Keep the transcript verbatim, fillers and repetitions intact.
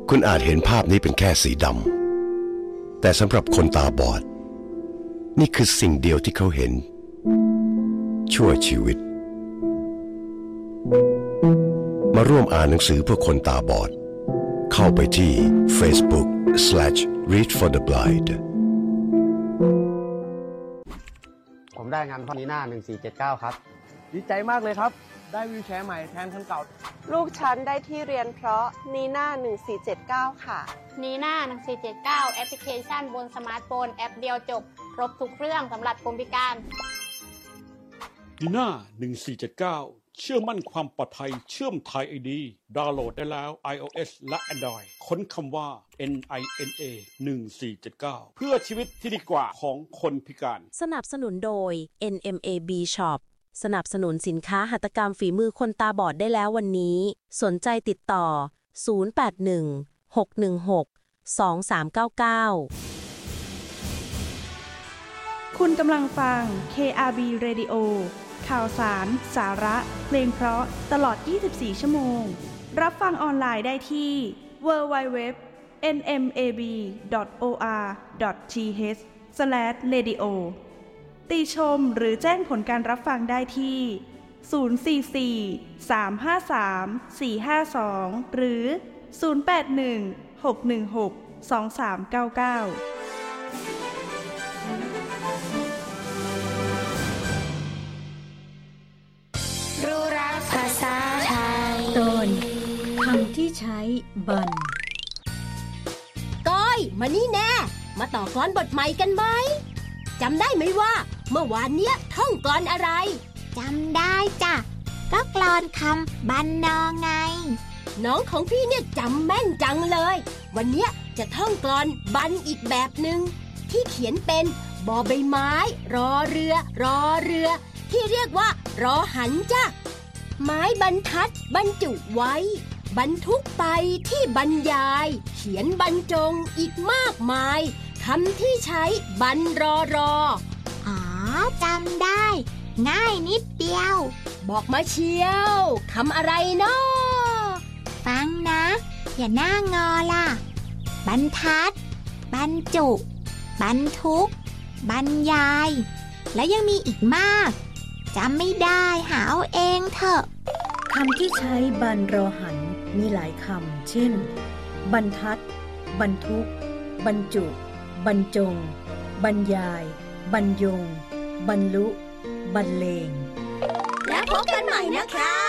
คุณอาจเห็นภาพนี้เป็นแค่สีดำแต่สำหรับคนตาบอดนี่คือสิ่งเดียวที่เขาเห็นชั่วชีวิตมาร่วมอ่านหนังสือเพื่อคนตาบอดเข้าไปที่ Facebook slash read for the blind ผมได้งานพ่อนีน่าหนึ่งสี่เจ็ดเก้าครับดีใจมากเลยครับได้วีลแชร์ใหม่แทนคันเก่าลูกฉันได้ที่เรียนเพราะนีน่าหนึ่งสี่เจ็ดเก้าค่ะนีน่าหนึ่งสี่เจ็ดเก้าแอปพลิเคชันบนสมาร์ทโฟนแอปเดียวจบครบทุกเรื่องสำหรับคนพิการนีน่าหนึ่งสี่เจ็ดเก้าเชื่อมั่นความปลอดภัยเชื่อม Thai ไอ ดี ดาวน์โหลดได้แล้ว iOS และ Android ค้นคำว่า เอ็น ไอ เอ็น เอ หนึ่งสี่เจ็ดเก้า เพื่อชีวิตที่ดีกว่าของคนพิการสนับสนุนโดย เอ็น เอ็ม เอ บี Shop สนับสนุนสินค้าหัตถกรรมฝีมือคนตาบอดได้แล้ววันนี้สนใจติดต่อศูนย์ แปด หนึ่ง หก หนึ่ง หก สอง สาม เก้า เก้าคุณกำลังฟัง เค อาร์ บี Radio ข่าวสาร สาระ เพลงเพราะตลอดยี่สิบสี่ชั่วโมงรับฟังออนไลน์ได้ที่ ดับเบิลยู ดับเบิลยู ดับเบิลยู ดอท เอ็น เอ็ม เอ บี ดอท โอ อาร์ ดอท ที เอช สแลช เรดิโอ ติชมหรือแจ้งผลการรับฟังได้ที่ ศูนย์ สี่ สี่ สาม ห้า สาม สี่ ห้า สอง หรือ ศูนย์ แปด หนึ่ง หก หนึ่ง หก สอง สาม เก้า เก้ารู้รักภาษาไทยตอนคำที่ใช้บันก้อยมานี่แน่มาต่อกลอนบทใหม่กันไหมจำได้ไหมว่าเมื่อวานเนี้ยท่องกลอนอะไรจำได้จ้ะก็กลอนคำบันนอไงน้องของพี่เนี่ยจำแม่นจังเลยวันเนี้ยจะท่องกลอนบันอีกแบบหนึ่งที่เขียนเป็นบอใบไม้รอเรือรอเรือที่เรียกว่ารอหันจ้ะไม้บรรทัดบรรจุไว้บรรทุกไปที่บรรยายเขียนบรรจงอีกมากมายคำที่ใช้บันรอรออ๋อจำได้ง่ายนิดเดียวบอกมาเชียวคำอะไรเนาะฟังนะอย่าหน้างอล่ะบรรทัดบรรจุบรรทุกบรรยายและยังมีอีกมากจำไม่ได้หาเอาเองเถอะคำที่ใช้บันรอหันมีหลายคำเช่นบรรทัดบรรทุกบรรจุบรรจงบรรยายบรรยงบรรลุบรรเลงแล้วพบกันใหม่นะคะ